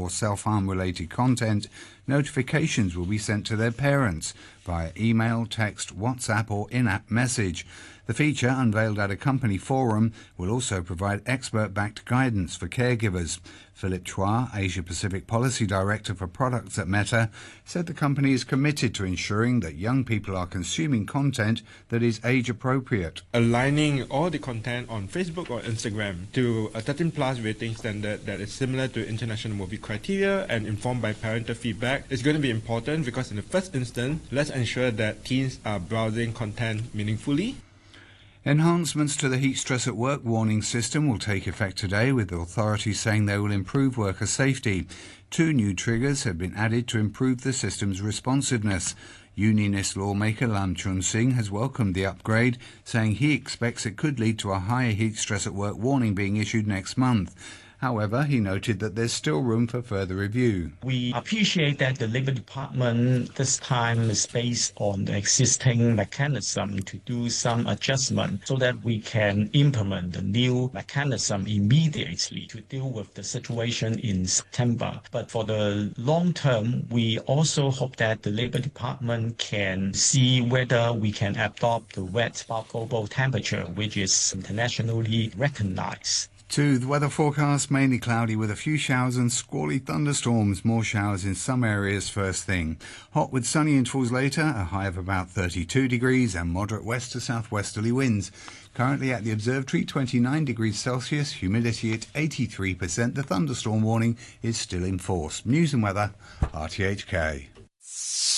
or self-harm related content, notifications will be sent to their parents via email, text, WhatsApp or in-app message. The feature, unveiled at a company forum, will also provide expert-backed guidance for caregivers. Philip Chua, Asia-Pacific Policy Director for Products at Meta, said the company is committed to ensuring that young people are consuming content that is age-appropriate. Aligning all the content on Facebook or Instagram to a 13-plus rating standard that is similar to international movie criteria and informed by parental feedback is going to be important because in the first instance, let's ensure that teens are browsing content meaningfully. Enhancements to the heat stress at work warning system will take effect today, with authorities saying they will improve worker safety. 2 new triggers have been added to improve the system's responsiveness. Unionist lawmaker Lam Chun Sing has welcomed the upgrade, saying he expects it could lead to a higher heat stress at work warning being issued next month. However, he noted that there's still room for further review. We appreciate that the Labour Department this time is based on the existing mechanism to do some adjustment so that we can implement the new mechanism immediately to deal with the situation in September. But for the long term, we also hope that the Labour Department can see whether we can adopt the wet bulb global temperature, which is internationally recognized. To the weather forecast, mainly cloudy with a few showers and squally thunderstorms. More showers in some areas first thing. Hot with sunny intervals later, a high of about 32 degrees and moderate west to southwesterly winds. Currently at the observatory, 29 degrees Celsius, humidity at 83%. The thunderstorm warning is still in force. News and weather, RTHK.